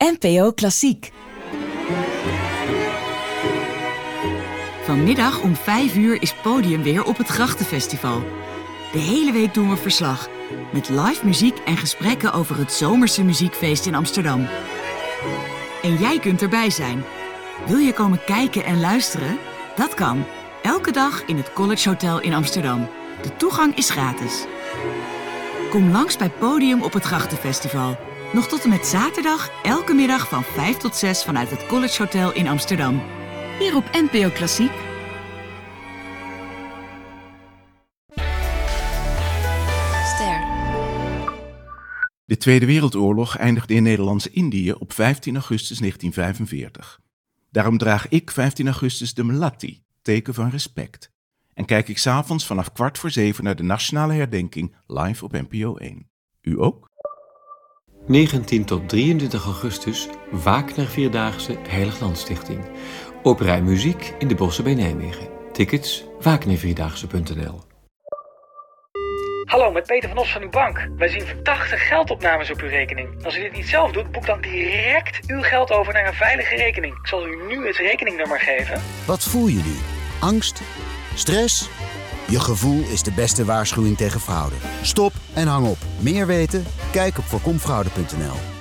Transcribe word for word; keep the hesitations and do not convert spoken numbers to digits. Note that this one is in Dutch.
N P O Klassiek. Vanmiddag om vijf uur is Podium weer op het Grachtenfestival. De hele week doen we verslag. Met live muziek en gesprekken over het zomerse muziekfeest in Amsterdam. En jij kunt erbij zijn. Wil je komen kijken en luisteren? Dat kan. Elke dag in het College Hotel in Amsterdam. De toegang is gratis. Kom langs bij Podium op het Grachtenfestival. Nog tot en met zaterdag, elke middag van vijf tot zes vanuit het College Hotel in Amsterdam. Hier op N P O Klassiek. Ster. De Tweede Wereldoorlog eindigde in Nederlands-Indië op vijftien augustus negentien vijfenveertig. Daarom draag ik vijftien augustus de melatti, teken van respect. En kijk ik 's avonds vanaf kwart voor zeven naar de nationale herdenking live op N P O één. U ook? negentien tot drieëntwintig augustus, Wagner Vierdaagse Heiliglandstichting. Opera en muziek in de Bossen bij Nijmegen. Tickets wagnervierdaagse punt n l. Hallo, met Peter van Os van uw bank. Wij zien verdachte geldopnames op uw rekening. Als u dit niet zelf doet, boek dan direct uw geld over naar een veilige rekening. Ik zal u nu het rekeningnummer geven. Wat voel je nu? Angst? Stress? Je gevoel is de beste waarschuwing tegen fraude. Stop en hang op. Meer weten? Kijk op voorkomfraude punt n l.